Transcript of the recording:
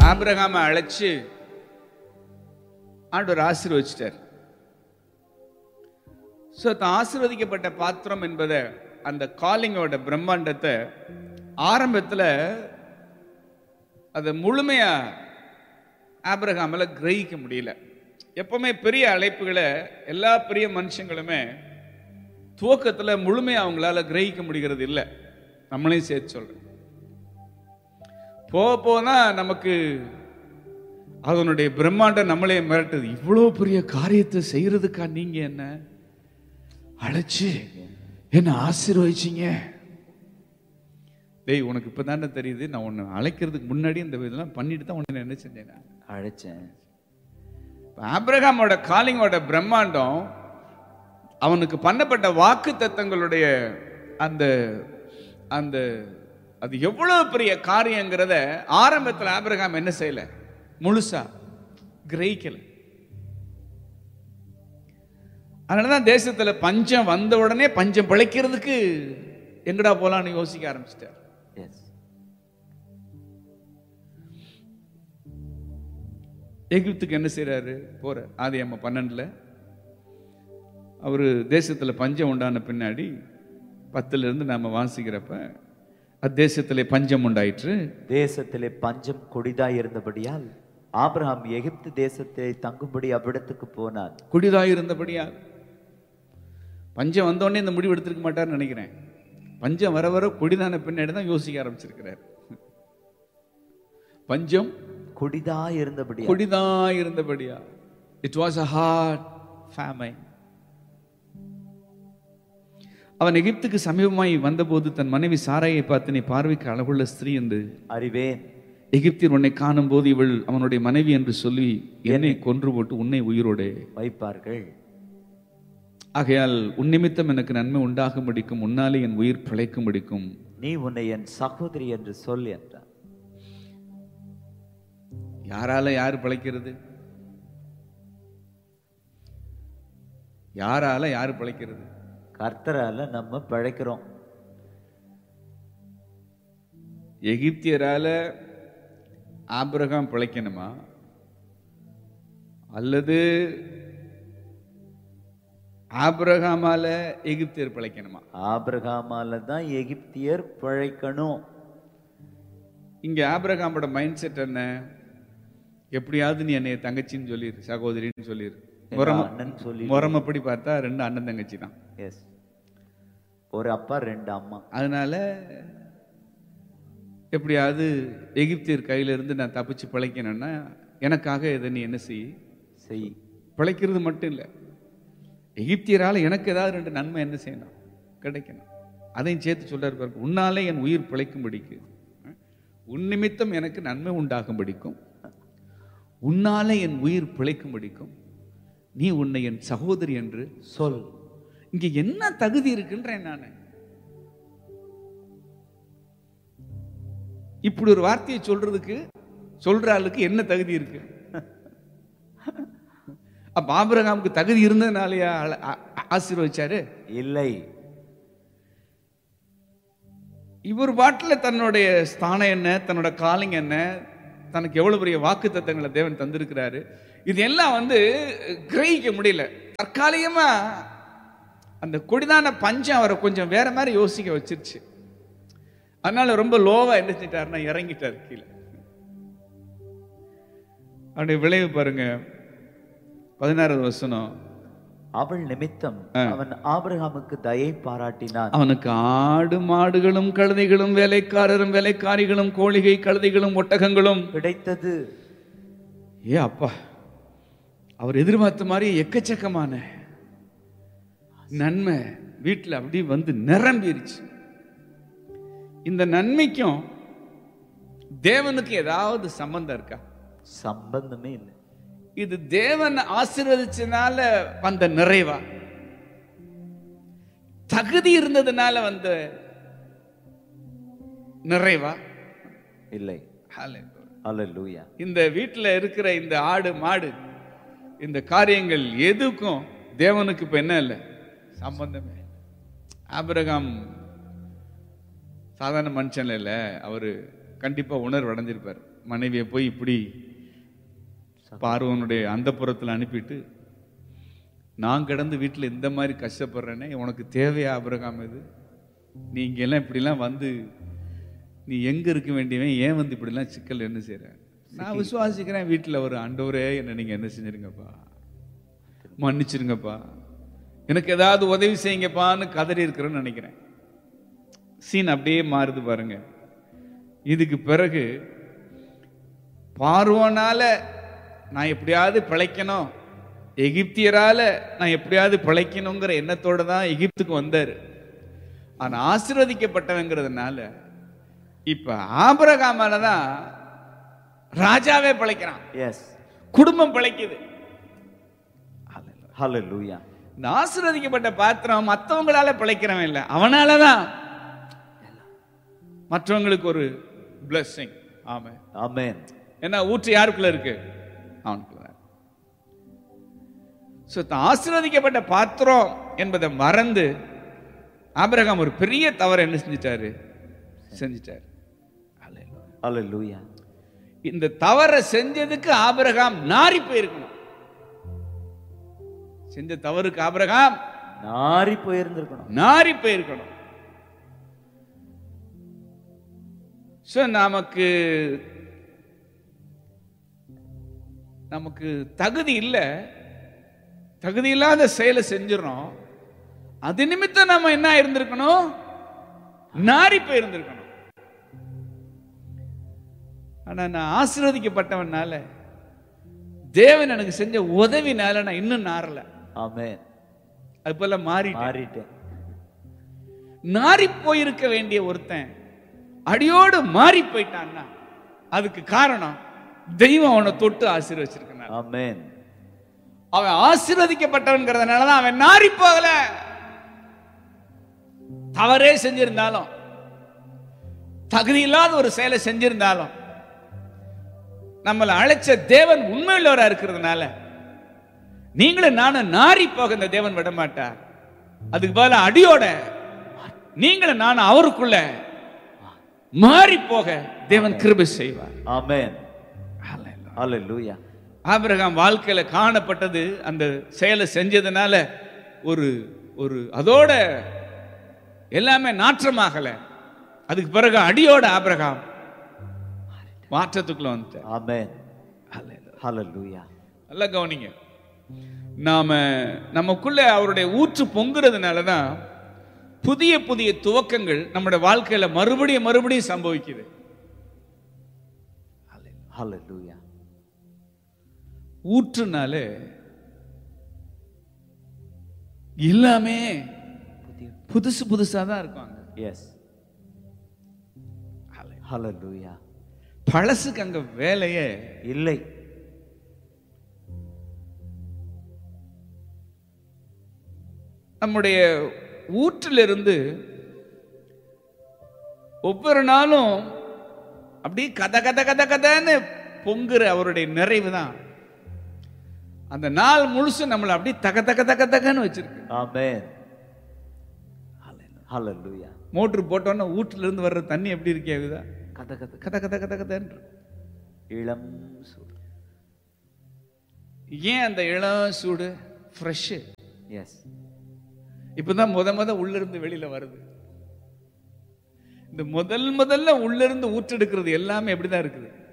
ஆபிரகாமை அழைச்சு ஆண்டவர் ஆசீர்வதிச்சிட்டார். ஸோ ஆசீர்வதிக்கப்பட்ட பாத்திரம் என்பதை, அந்த காலிங்கோட பிரம்மாண்டத்தை ஆரம்பத்தில் அதை முழுமையா ஆபிரகாமால கிரகிக்க முடியல. எப்பவுமே பெரிய அழைப்புகளை எல்லா பெரிய மனுஷங்களுமே துவக்கத்தில் முழுமையா அவங்களால கிரகிக்க முடிகிறது இல்லை. நம்மளையும் சேர்த்து சொல்றேன். போக போதான் நமக்கு அதனுடைய பிரம்மாண்டம் நம்மளே மிரட்டுது. இவ்வளோ பெரிய காரியத்தை செய்யறதுக்கா நீங்க என்ன அழைச்சு என்ன ஆசீர்வதிச்சீங்க? டேய், உனக்கு இப்பதானே தெரியுது, நான் உன்னை அழைக்கிறதுக்கு முன்னாடி இந்த இதெல்லாம் பண்ணிட்டு தான் உன்னை என்ன செஞ்சேன், அழைச்சேன். ஆபிரகாமோட காலிங்கோட பிரம்மாண்டம், அவனுக்கு பண்ணப்பட்ட வாக்கு தத்தங்களுடைய அந்த அந்த அது எவ்வளவு பெரிய காரியங்கிறத ஆரம்பத்தில் ஆபிரகாம் என்ன செய்யல, முழுசா கிரகிக்கல. அதனாலதான் தேசத்துல பஞ்சம் வந்த உடனே பஞ்சம் பிழைக்கிறதுக்கு எங்கடா போலான்னு யோசிக்க ஆரம்பிச்சிட்டார். எகிப்துக்கு என்ன செய்யறாரு, போற ஆதியாகமம் 12 அவரு தேசத்துல பஞ்சம் உண்டான பின்னாடி 10 நாம வாசிக்கிறப்ப, அத்தேசத்திலே பஞ்சம் உண்டாயிற்று. தேசத்திலே பஞ்சம் கொடிதாய் இருந்தபடியால் ஆபிரகாம் எகிப்து தேசத்தை தங்கும்படி அவ்விடத்துக்கு போனார். கொடிதாய் இருந்தபடியால் பஞ்சம் வந்தோடனே இந்த முடிவு எடுத்திருக்க மாட்டார்னு நினைக்கிறேன். பஞ்சம் வர வர கொடிதான பின்னாடி தான் யோசிக்க ஆரம்பிச்சிருக்கிறார். பஞ்சம் கொடிதாய் இருந்தபடியா it was a hard famine. அவன் எகிப்துக்கு சமீபமாய் வந்தபோது தன் மனைவி சாராயை பார்த்து, நீ பார்வைக்கு அழகுள்ள ஸ்திரீ என்று அறிவேன், எகிப்தியர் உன்னை காணும் போது இவள் அவனுடைய மனைவி என்று சொல்லி என்னை கொன்று போட்டு உன்னை உயிரோடு வைப்பார்கள். ஆகையால் உன் நிமித்தம் எனக்கு நன்மை உண்டாகும்படிக்கும் உன்னாலே என் உயிர் பிழைக்கும்படிக்கும் நீ உன்னை என் சகோதரி என்று சொல் என்றார். யாரால யாரு பிழைக்கிறது? யாரால யாரு பிழைக்கிறது? கர்த்தரால நம்ம பிழைக்கிறோம். எகிப்தியரால ஆபிரகாம் பிழைக்கணுமா, அல்லது ஆபிரகாமால எகிப்தியர் பிழைக்கணுமா? ஆபிரகாமால தான் எகிப்தியர் பிழைக்கணும். இங்க ஆபிரகாமோட மைண்ட் செட் என்ன? எப்படியாவது நீ என்னைய தங்கச்சின்னு சொல்லிரு, சகோதரின்னு சொல்லிரு. முறமப்படி பார்த்தா 2 அண்ணன் தங்கச்சி தான். எஸ், ஒரு அப்பா 2 அம்மா. அதனால எப்படியாவது எகிப்தியர் கையில இருந்து நான் தப்பிச்சு பிழைக்கணும்னா எனக்காக இதை நீ என்ன செய். பிழைக்கிறது மட்டும் இல்லை, எகிப்தியரால எனக்கு ஏதாவது 2 நன்மை என்ன செய்யணும், கிடைக்கணும். அதையும் சேர்த்து சொல்றாரு பாருங்க. உன்னாலே என் உயிர் பிழைக்கும்படிக்கு, உன் நிமித்தம் எனக்கு நன்மை உண்டாகும்படிக்கும், உன்னாலே என் உயிர் பிழைக்கும்படிக்கும் நீ உன்னை என் சகோதரி என்று சொல். இங்க என்ன தகுதி இருக்குன்றேன் நான். இப்படி ஒரு வார்த்தையை சொல்றதுக்கு சொல்ற ஆளுக்கு என்ன தகுதி இருக்கு? அப்ப ஆபிரகாமுக்கு தகுதி இருந்ததுனாலயா ஆசீர்வதிச்சாரு? இல்லை. இவர் பாட்டில் தன்னுடைய ஸ்தானம் என்ன, தன்னோட காலிங் என்ன, தனக்கு எவ்வளவு பெரிய வாக்கு தத்தங்களை தேவன் தந்திருக்கிறாரு, இது எல்லாம் கிரகிக்க முடியல. தற்காலிகமா அந்த கொடிதான பஞ்சம் அவரை கொஞ்சம் வேற மாதிரி யோசிக்க வச்சிருச்சு. அதனால ரொம்ப லோவா என்ன செஞ்சிட்டாருன்னா இறங்கிட்டார் கீழே. அவருடைய விளைவு பாருங்க, 16வது வசனம். அவள் நிமித்தம் அவன் ஆபிரகாமுக்கு தயை பாராட்டினான். அவனுக்கு ஆடு மாடுகளும் கழுதைகளும் வேலைக்காரரும் வேலைக்காரிகளும் கோழிகை கழுதைகளும் ஒட்டகங்களும் கிடைத்தது. ஏ அப்பா, அவர் எதிர்பார்த்த மாதிரி எக்கச்சக்கமான நன்மை வீட்டில் அப்படி நிரம்பிருச்சு. இந்த நன்மைக்கும் தேவனுக்கு ஏதாவது சம்பந்தம் இருக்கா? சம்பந்தமே இல்லை. இது தேவன் ஆசீர்வதிச்சனால வந்த நிறைவா, தகுதி இருந்ததுனால வந்த நிறைவா? இல்லை. ஹல்லேலூயா. இந்த வீட்டில் இருக்கிற இந்த ஆடு மாடு இந்த காரியங்கள் எதுக்கும் தேவனுக்கு இப்ப என்ன இல்லை, சம்பந்தமே. ஆபிரகாம் சாதாரண மனுஷன் இல்ல, அவரு கண்டிப்பா உணர்வு அடைஞ்சிருப்பார். மனைவியை போய் இப்படி பார்வோனுடைய அந்தப்புறத்தில் அனுப்பிட்டு, நான் கிடந்து வீட்டில் இந்த மாதிரி கஷ்டப்படுறேனே, உனக்கு தேவையா ஆபிரகாம்? இது நீ இங்கெல்லாம் இப்படிலாம் வந்து நீ எங்க இருக்க வேண்டியவன், ஏன் வந்து இப்படிலாம் சிக்கல் என்ன செய்யற? நான் விசுவாசிக்கிறேன் வீட்டில் ஒரு ஆண்டவரே என்ன நீங்க என்ன செஞ்சிருங்கப்பா, மன்னிச்சிருங்கப்பா, எனக்கு ஏதாவது உதவி செய்யுங்கப்பான்னு கதறி இருக்கிறேன்னு நினைக்கிறேன். சீன் அப்படியே மாறுது பாருங்க. இதுக்கு பிறகு பார்வோனால நான் எப்படியாவது பிழைக்கணும், எகிப்தியரால நான் எப்படியாவது பிழைக்கணுங்கிற எண்ணத்தோட தான் எகிப்துக்கு வந்தார். ஆனா ஆசீர்வதிக்கப்பட்டவங்கிறதுனால இப்ப ஆபிரகாமால தான் ராஜாவே பிழைக்கிறான். எஸ், குடும்பம் பிழைக்குது. ஹல்லேலூயா. இந்த ஆசீர்வதிக்கப்பட்ட பாத்திரம் மற்றவங்களால பிழைக்கிறவன் இல்லை, அவனாலதான் மற்றவங்களுக்கு ஒரு blessing. ஆமென், ஆமென். ஏன்னா ஊற்று யாருக்குள்ள இருக்கு? அவனுக்குள்ள. ஆசீர்வதிக்கப்பட்ட பாத்திரம் என்பதை மறந்து ஆபிரகாம் ஒரு பெரிய தவறு என்ன செஞ்சிட்டாரு? ஹல்லேலூயா. இந்த தவறை செஞ்சதுக்கு ஆபிரகாம் நாறி போயிருக்கணும். செஞ்ச தவறுக்கு ஆபிரகாம் நாறி போயிருக்கணும். நமக்கு தகுதி இல்லை, தகுதி இல்லாத செயலை செஞ்சிடறோம். அது நிமித்தம் நம்ம என்ன இருந்திருக்கணும்? நாரி போயிருந்திருக்கணும். ஆனா நான் ஆசீர்வதிக்கப்பட்டவனால, தேவன் எனக்கு செஞ்ச உதவினால நான் இன்னும் நாரல. ஆமென். அது போல மாறிட்டேன். நாரி போயிருக்க வேண்டிய ஒருத்தன் அடியோடு மாறி போயிட்டான்னா அதுக்கு காரணம் தெய்வம் அவனை தொட்டு ஆசீர்வச்சிருக்கிறார். ஆமென். அவன் ஆசீர்வதிக்கப்பட்டவன்கிறதுனாலதான் அவன் நாரி போகல. தவறே செஞ்சிருந்தாலும், தகுதி இல்லாத ஒரு செயலை செஞ்சிருந்தாலும், நம்மளை அழைச்ச தேவன் உண்மையுள்ளவரா இருக்கிறதுனால நீங்களும் நானும் நாரி போக இந்த தேவன் விட மாட்டார். அதுக்கு பதிலா அடியோட நீங்களும் நானும் அவருக்குள்ள மாறி போக தேவன் கிருபை செய்வார். ஆமென். ஹல்லேலூயா. ஆபிரகாம் வாழ்க்கையில காணப்பட்டது அந்த செயலை செஞ்சதுனால ஒரு அதோட எல்லாமே நாற்றமாகல. அதுக்கு பிறகு அடியோட ஆபிரகாம் மாற்றத்துக்குள்ள வந்துட்டார். ஆமென். ஹல்லேலூயா. நல்லா கவனிங்க. நமக்குள்ள அவருடைய ஊற்று பொங்குறதுனாலதான் புதிய புதிய துவக்கங்கள் நம்முடைய வாழ்க்கையில மறுபடியும் சம்பவிக்குது. ஹல்லேலூயா. ஊற்றுனாலே எல்லாமே புதுசா தான் இருக்காங்க. எஸ், ஹல்லேலூயா. பழசுக்கு அங்க வேலையே இல்லை. நம்முடைய ஊற்றிலிருந்து ஒவ்வொரு நாளும் அப்படியே கதன்னு பொங்குற அவருடைய நிறைவு தான் அந்த நாள் முழுசு நம்மளை அப்படியே தகன்னு வச்சிருக்கு. ஆமென். ஹல்லேலூயா. மோட்டர் போட்டோன்னா ஊற்றுல இருந்து வர்ற தண்ணி எப்படி இருக்கேங்குதா? கதன்னு இளம் சூடு. ஏன் அந்த இளம் சூடு? ஃப்ரெஷ். எஸ். இப்பதான் முத உள்ள இருந்து வெளியில வருது. இந்த முதல்ல உள்ள இருந்து ஊற்றெடுக்கிறது எல்லாமே எப்படிதான் இருக்குது?